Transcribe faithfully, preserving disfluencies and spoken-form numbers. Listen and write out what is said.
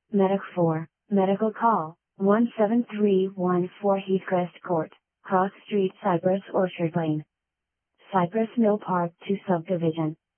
Medic four, medical call, one seven three one four Heathcrest Court, Cross Street, Cypress Orchard Lane. Cypress Mill Park two Subdivision.